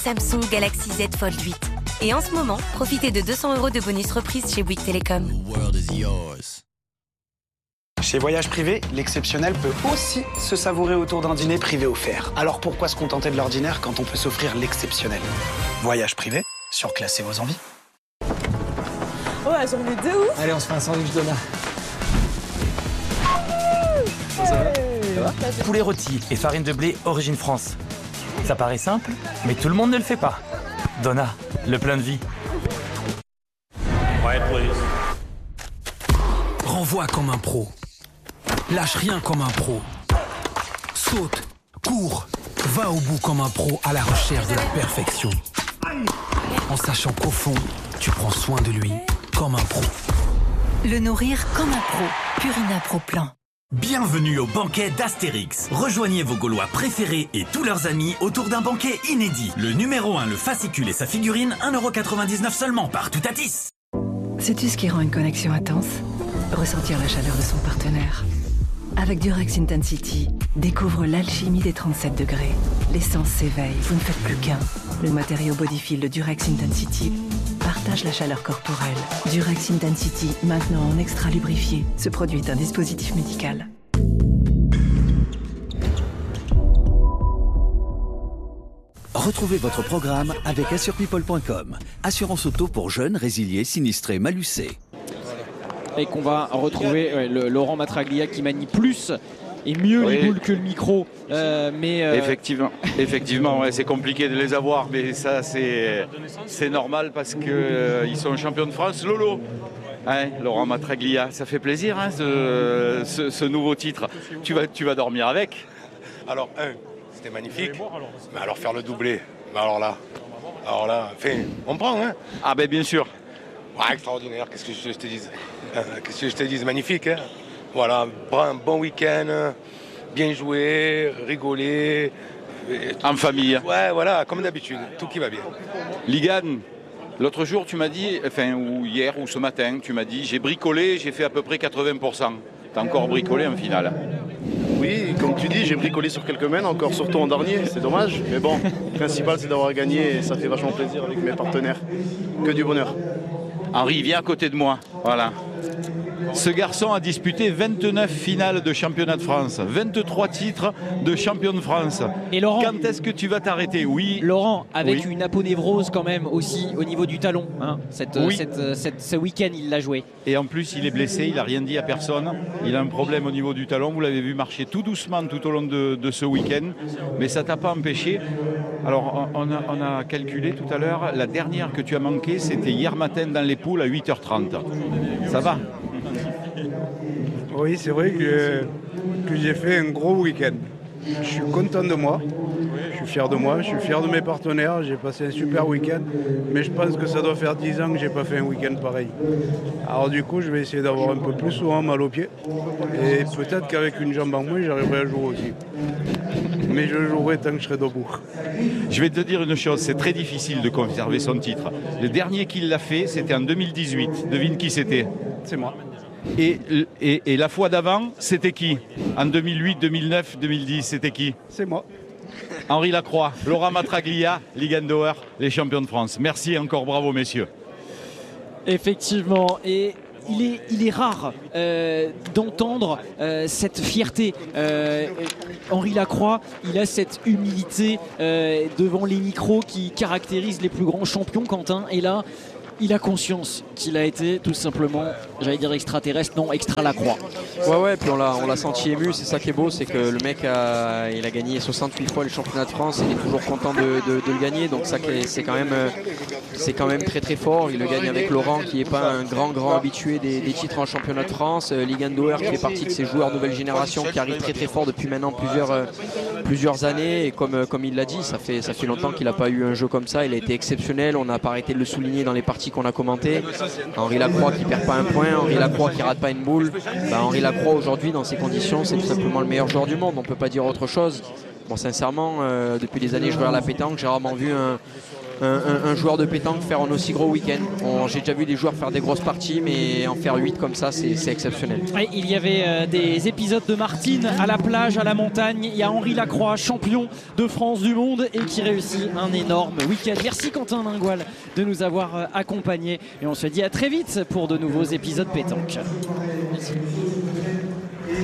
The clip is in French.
Samsung Galaxy Z Fold 8. Et en ce moment, profitez de 200 € de bonus reprise chez Bouygues Télécom. Chez Voyage Privé, l'exceptionnel peut aussi se savourer autour d'un dîner privé offert. Alors pourquoi se contenter de l'ordinaire quand on peut s'offrir l'exceptionnel? Voyage Privé, surclassez vos envies. Oh, elles ont mis de ouf. Allez, on se fait un sandwich Donna. Ça va? Poulet rôti et farine de blé origine France. Ça paraît simple, mais tout le monde ne le fait pas. Donna, le plein de vie. Renvoie comme un pro. Lâche rien comme un pro. Saute, cours, va au bout comme un pro à la recherche de la perfection. En sachant qu'au fond, tu prends soin de lui comme un pro. Le nourrir comme un pro. Purina Pro Plan. Bienvenue au banquet d'Astérix. Rejoignez vos Gaulois préférés et tous leurs amis autour d'un banquet inédit. Le numéro 1, le fascicule et sa figurine, 1,99 € seulement, partout à Tis. Sais-tu ce qui rend une connexion intense? Ressentir la chaleur de son partenaire. Avec Durex Intensity, découvre l'alchimie des 37 degrés. L'essence s'éveille, vous ne faites plus qu'un. Le matériau Bodyfil de Durex Intensity partage la chaleur corporelle. Durex Intensity, maintenant en extra lubrifié. Ce produit est un dispositif médical. Retrouvez votre programme avec assurepeople.com. Assurance auto pour jeunes, résiliés, sinistrés, malucés. Et qu'on va retrouver le Laurent Matraglia qui manie plus et mieux les boules que le micro. Effectivement, ouais, c'est compliqué de les avoir, mais ça c'est normal parce que ils sont champions de France. Lolo, hein, Laurent Matraglia, ça fait plaisir hein, ce nouveau titre. Tu vas dormir avec. Alors c'était magnifique, mais alors faire le doublé, alors là, enfin, on prend hein. Ah ben bien sûr. Ouais, extraordinaire, qu'est-ce que je te dise? Qu'est-ce que je te dise? Magnifique, hein. Voilà, un bon week-end, bien joué, rigolé. En famille. Ouais, voilà, comme d'habitude, tout qui va bien. Ligan, l'autre jour tu m'as dit, enfin ou hier ou ce matin, tu m'as dit j'ai bricolé, j'ai fait à peu près 80%. T'as encore bricolé en finale. Oui, comme tu dis, j'ai bricolé sur quelques mènes, encore surtout en dernier, c'est dommage. Mais bon, le principal c'est d'avoir gagné et ça fait vachement plaisir avec mes partenaires. Que du bonheur. Henri, viens à côté de moi. Voilà. Ce garçon a disputé 29 finales de championnat de France, 23 titres de champion de France. Et Laurent, quand est-ce que tu vas t'arrêter? Oui. Laurent, avec une aponévrose quand même aussi au niveau du talon. Hein. Ce week-end, il l'a joué. Et en plus, il est blessé, il n'a rien dit à personne. Il a un problème au niveau du talon. Vous l'avez vu marcher tout doucement tout au long de ce week-end. Mais ça ne t'a pas empêché. Alors, on a calculé tout à l'heure, la dernière que tu as manquée, c'était hier matin dans les poules à 8h30. Ça va? Oui, c'est vrai que j'ai fait un gros week-end. Je suis content de moi, je suis fier de moi, je suis fier de mes partenaires, j'ai passé un super week-end, mais je pense que ça doit faire 10 ans que j'ai pas fait un week-end pareil. Alors du coup, je vais essayer d'avoir un peu plus souvent mal aux pieds, et peut-être qu'avec une jambe en moins, j'arriverai à jouer aussi. Mais je jouerai tant que je serai debout. Je vais te dire une chose, c'est très difficile de conserver son titre. Le dernier qui l'a fait, c'était en 2018. Devine qui c'était? C'est moi. Et la fois d'avant, c'était qui? En 2008, 2009, 2010, c'était qui? C'est moi. Henri Lacroix, Laurent Matraglia, Ligan Dauer, les champions de France. Merci et encore bravo messieurs. Effectivement, et il est rare d'entendre cette fierté. Henri Lacroix, il a cette humilité devant les micros qui caractérise les plus grands champions, Quentin. Et là, il a conscience qu'il a été tout simplement, j'allais dire extraterrestre, non, extra Lacroix. Ouais, puis on l'a senti ému, c'est ça qui est beau, c'est que le mec il a gagné 68 fois le championnat de France, il est toujours content de le gagner, donc ça c'est quand même très très fort. Il le gagne avec Laurent qui n'est pas un grand habitué des titres en championnat de France, Ligan Dauer qui fait partie de ces joueurs nouvelle génération qui arrivent très très fort depuis maintenant plusieurs années, et comme il l'a dit, ça fait longtemps qu'il n'a pas eu un jeu comme ça, il a été exceptionnel, on n'a pas arrêté de le souligner dans les parties qu'on a commentées. Henri Lacroix qui perd pas un point, Henri Lacroix qui rate pas une boule. Henri Lacroix aujourd'hui dans ces conditions c'est tout simplement le meilleur joueur du monde, on peut pas dire autre chose. Bon, sincèrement, depuis des années je regarde la pétanque, j'ai rarement vu un joueur de pétanque faire un aussi gros week-end. J'ai déjà vu des joueurs faire des grosses parties, mais en faire 8 comme ça, c'est exceptionnel. Ouais, il y avait des épisodes de Martine à la plage, à la montagne. Il y a Henri Lacroix, champion de France du monde et qui réussit un énorme week-end. Merci Quentin Lingual de nous avoir accompagnés et on se dit à très vite pour de nouveaux épisodes pétanque. Merci.